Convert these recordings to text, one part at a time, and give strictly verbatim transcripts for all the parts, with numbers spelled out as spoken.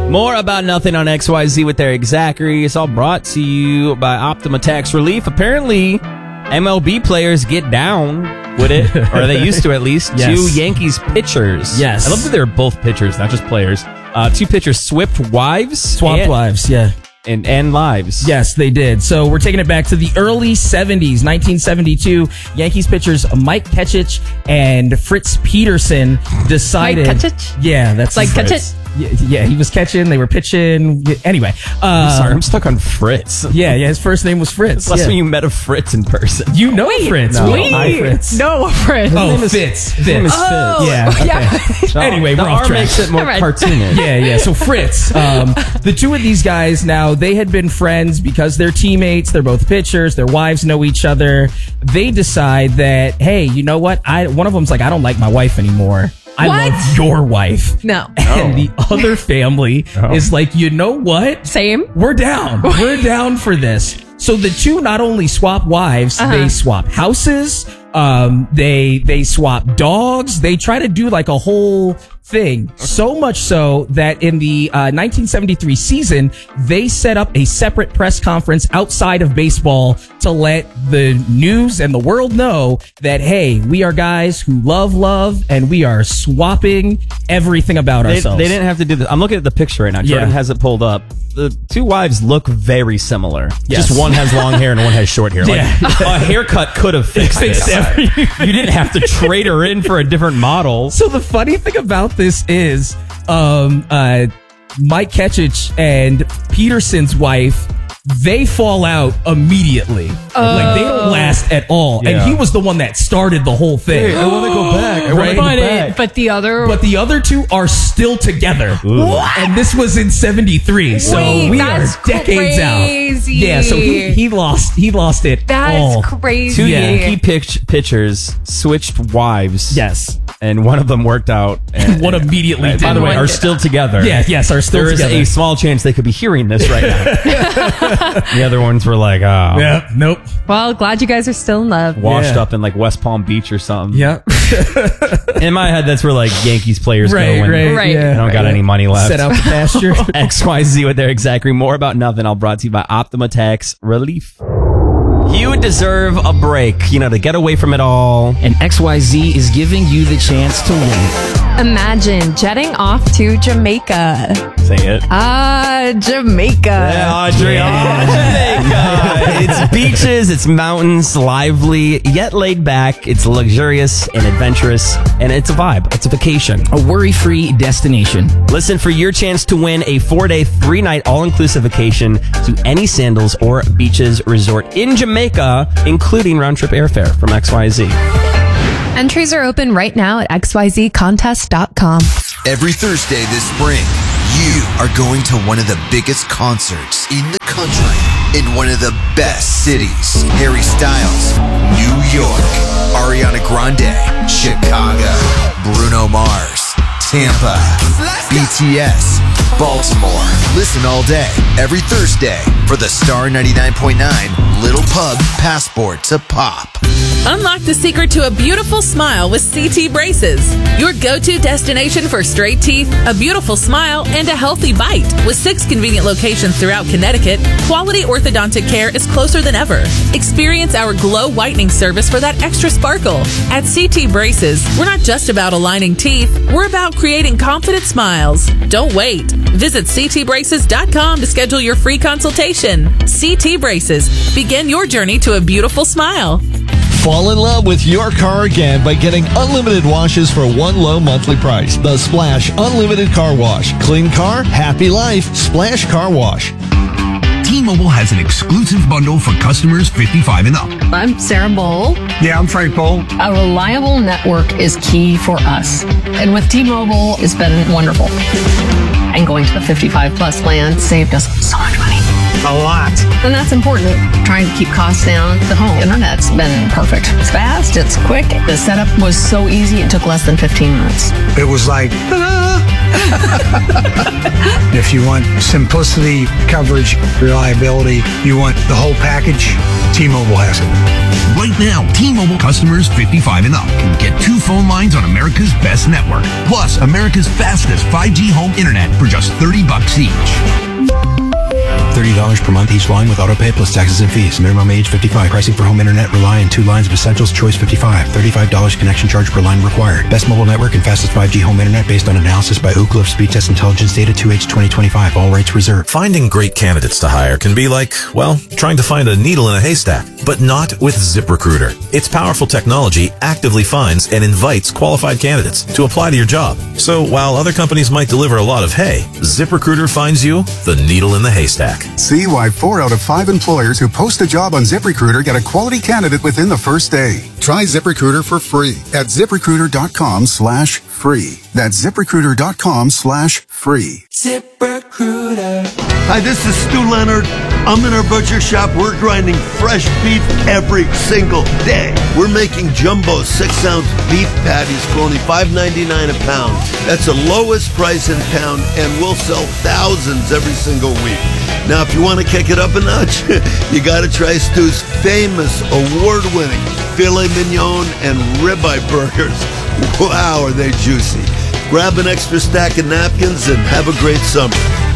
More About Nothing on X Y Z with Eric Zachary. It's all brought to you by Optima Tax Relief. Apparently, M L B players get down with it, or they used to at least. Yes. Two Yankees pitchers. Yes. I love that they were both pitchers, not just players. Uh, two pitchers swapped wives. Swapped and, wives, yeah. And, and lives. Yes, they did. So we're taking it back to the early seventies, nineteen seventy-two. Yankees pitchers Mike Ketchich and Fritz Peterson decided... Mike Ketchich? Yeah, that's... Like Fritz. Ketchich? Yeah, yeah, he was catching, they were pitching. Anyway. Uh, I'm sorry, I'm stuck on Fritz. Yeah, yeah, his first name was Fritz. Last yeah. time you met a Fritz in person. You know Fritz. No. Wait. Hi, Fritz. No, Fritz. Oh, name is- Fitz. his name is Fitz. Oh, Yeah. okay. yeah. Anyway, the we're off R track. makes it more All right. cartoonish. Yeah, yeah. So Fritz, um, the two of these guys now, they had been friends because they're teammates. They're both pitchers. Their wives know each other. They decide that, hey, you know what? I one of them's like, I don't like my wife anymore. I What? love your wife. No. And the other family Oh. is like, you know what? Same. We're down. We're down for this. So the two not only swap wives, Uh-huh. they swap houses. Um, they they swap dogs. They try to do like a whole thing. So much so that in the uh, nineteen seventy-three season, they set up a separate press conference outside of baseball to let the news and the world know that, hey, we are guys who love love and we are swapping everything about They, ourselves. they didn't have to do this. I'm looking at the picture right now. Jordan Yeah. has it pulled up. The two wives look very similar. Yes. Just one has long hair and one has short hair. Like, Yeah. a haircut could have fixed Fixed this. everything. You didn't have to trade her in for a different model. So the funny thing about this is, um, uh, Mike Ketchich and Peterson's wife, they fall out immediately. Like they don't last at all. Yeah. And he was the one that started the whole thing. I want to go back. I Right. But, it, but the other... But the other two are still together. What? And this was in seventy-three. So Wait, we that's are decades crazy. out. Yeah, so he, he lost he lost it that all. is crazy. Two Yeah. Yankee pitch, pitchers switched wives. Yes. And one of them worked out. And One immediately By did. the way, One are did still not. together. Yeah, yes, are still There is together. a small chance they could be hearing this right now. The other ones were like, oh, Yeah, nope. Well, glad you guys are still in love. washed Yeah. up in like West Palm Beach or something. Yeah. In my head, that's where like Yankees players Right, go when right, Right. yeah. they don't got any money left. Set out the pasture. X Y Z with Eric Zachary. More About Nothing, all brought to you by Optima Tax Relief. You deserve a break, you know, to get away from it all. And X Y Z is giving you the chance to win. Imagine jetting off to Jamaica. Say it. Ah, Jamaica. Yeah, Audrey. Oh, Jamaica. It's beaches, it's mountains, lively, yet laid back. It's luxurious and adventurous, and it's a vibe. It's a vacation. A worry-free destination. Listen for your chance to win a four-day, three-night all-inclusive vacation to any Sandals or Beaches resort in Jamaica, including round-trip airfare from X Y Z. Entries are open right now at x y z contest dot com. Every Thursday this spring, you are going to one of the biggest concerts in the country in one of the best cities. Harry Styles, New York. Ariana Grande, Chicago. Bruno Mars, Tampa. B T S, Baltimore. Listen all day, every Thursday for the Star ninety-nine point nine Little Pub Passport to Pop. Unlock the secret to a beautiful smile with C T Braces. Your go-to destination for straight teeth, a beautiful smile, and a healthy bite. With six convenient locations throughout Connecticut, quality orthodontic care is closer than ever. Experience our glow whitening service for that extra sparkle. At C T Braces, we're not just about aligning teeth, we're about creating confident smiles. Don't wait. Visit c t braces dot com to schedule your free consultation. C T Braces. Begin your journey to a beautiful smile. Fall in love with your car again by getting unlimited washes for one low monthly price. The Splash Unlimited Car Wash. Clean car, happy life. Splash Car Wash. T-Mobile has an exclusive bundle for customers fifty-five and up. I'm Sarah Bowl. Yeah, I'm Frank Bowl. A reliable network is key for us. And with T-Mobile, it's been wonderful. And going to the fifty-five plus plan saved us so much money. A lot. And that's important. Trying to keep costs down. The home internet's been perfect. It's fast, it's quick. The setup was so easy, it took less than fifteen minutes. It was like, ta-da! If If you want simplicity, coverage, reliability, you want the whole package, T-Mobile has it. Right now, T-Mobile customers fifty-five and up can get two phone lines on America's best network, plus America's fastest five G home internet for just thirty bucks each. thirty dollars per month each line with autopay plus taxes and fees. Minimum age fifty-five. Pricing for home internet rely on two lines of Essentials Choice fifty-five. thirty-five dollars connection charge per line required. Best mobile network and fastest five G home internet based on analysis by Ookla of Speed Test Intelligence Data two H twenty twenty-five. All rates reserved. Finding great candidates to hire can be like, well, trying to find a needle in a haystack, but not with ZipRecruiter. Its powerful technology actively finds and invites qualified candidates to apply to your job. So while other companies might deliver a lot of hay, ZipRecruiter finds you the needle in the haystack. See why four out of five employers who post a job on ZipRecruiter get a quality candidate within the first day. Try ZipRecruiter for free at ZipRecruiter.com slash free. That's ZipRecruiter.com slash free. ZipRecruiter. Hi, this is Stu Leonard. I'm in our butcher shop. We're grinding fresh beef every single day. We're making jumbo six-ounce beef patties for only five ninety-nine a pound. That's the lowest price in town, and we'll sell thousands every single week. Now, if you want to kick it up a notch, you got to try Stu's famous, award-winning filet mignon and ribeye burgers. Wow, are they juicy. Grab an extra stack of napkins and have a great summer.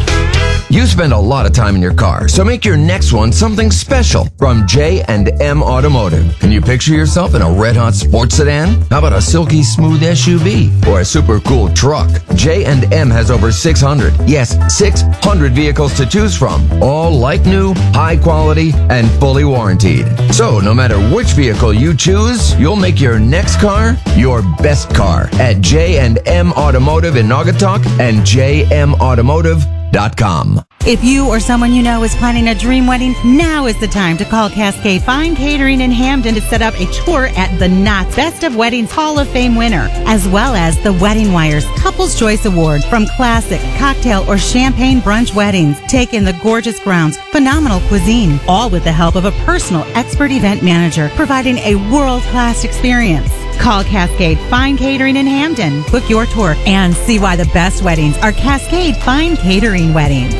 You spend a lot of time in your car, so make your next one something special from J and M Automotive. Can you picture yourself in a red-hot sports sedan? How about a silky smooth S U V or a super cool truck? J and M has over six hundred, yes, six hundred vehicles to choose from, all like new, high quality, and fully warranted. So no matter which vehicle you choose, you'll make your next car your best car at J and M Automotive in Naugatuck and j m automotive dot com. If you or someone you know is planning a dream wedding, now is the time to call Cascade Fine Catering in Hamden to set up a tour at the Knott's Best of Weddings Hall of Fame winner, as well as the Wedding Wire's Couples Choice Award. From classic, cocktail, or champagne brunch weddings, take in the gorgeous grounds, phenomenal cuisine, all with the help of a personal expert event manager, providing a world-class experience. Call Cascade Fine Catering in Hamden. Book your tour and see why the best weddings are Cascade Fine Catering weddings.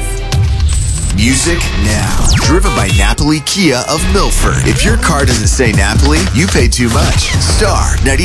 Music now. Driven by Napoli Kia of Milford. If your car doesn't say Napoli, you pay too much. Star ninety.